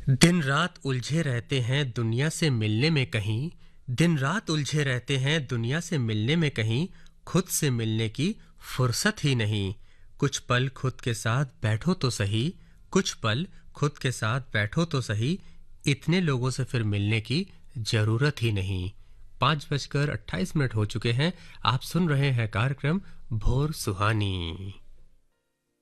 दिन रात उलझे रहते हैं दुनिया से मिलने में कहीं। दिन रात उलझे रहते हैं दुनिया से मिलने में कहीं। खुद से मिलने की फुर्सत ही नहीं। कुछ पल खुद के साथ बैठो तो सही। कुछ पल खुद के साथ बैठो तो सही। इतने लोगों से फिर मिलने की जरूरत ही नहीं। 5:28 हो चुके हैं। आप सुन रहे हैं कार्यक्रम भोर सुहानी।